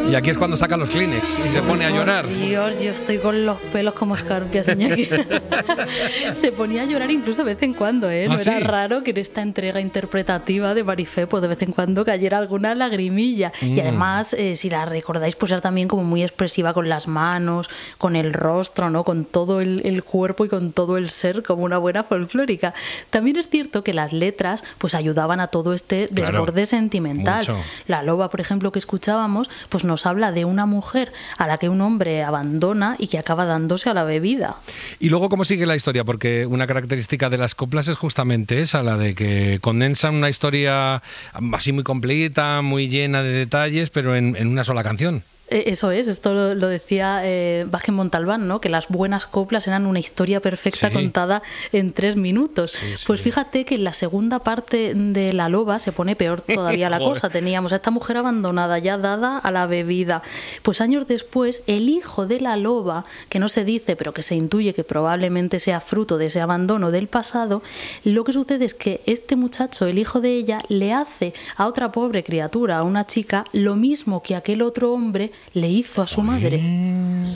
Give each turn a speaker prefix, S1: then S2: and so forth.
S1: Y aquí es cuando saca los Kleenex y se pone a llorar.
S2: Dios, yo estoy con los pelos como escarpias, Iñaki. Se ponía a llorar incluso de vez en cuando, ¿eh? No
S1: ¿Ah, sí?
S2: era raro que en esta entrega interpretativa de Marifé, pues de vez en cuando cayera alguna lagrimilla. Y además, si la recordáis, pues era también como muy expresiva con las manos, con el rostro, ¿no? Con todo el cuerpo y con todo el ser, como una buena folclórica. También es cierto que las letras pues ayudaban a todo este desborde sentimental.
S1: Mucho.
S2: La loba, por ejemplo, que escuchábamos, pues nos habla de una mujer a la que un hombre abandona y que acaba dándose a la bebida.
S1: Y luego, ¿cómo sigue la historia? Porque una característica de las coplas es justamente esa, la de que condensan una historia así muy completa, muy llena de detalles, pero en una sola canción.
S2: Eso es, esto lo decía Vázquez Montalbán, ¿no? Que las buenas coplas eran una historia perfecta contada en 3 minutos. Pues fíjate que en la segunda parte de La Loba se pone peor todavía la cosa. Teníamos a esta mujer abandonada, ya dada a la bebida. Pues años después, el hijo de la loba, que no se dice, pero que se intuye que probablemente sea fruto de ese abandono del pasado, lo que sucede es que este muchacho, el hijo de ella, le hace a otra pobre criatura, a una chica, lo mismo que aquel otro hombre le hizo a su madre.